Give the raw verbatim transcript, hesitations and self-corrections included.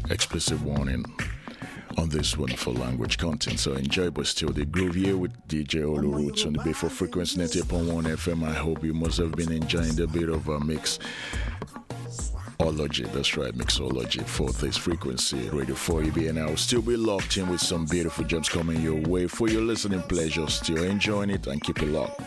Explicit warning on this one for language content. So enjoy, but still the groove here with D J Olu Roots on the Bay for Frequency ninety point one F M. I hope you must have been enjoying the bit of a mix. Ology, that's right, mixology for this frequency, Radio four E B, and I'll still be locked in with some beautiful jobs coming your way for your listening pleasure. Still enjoying it and keep it locked.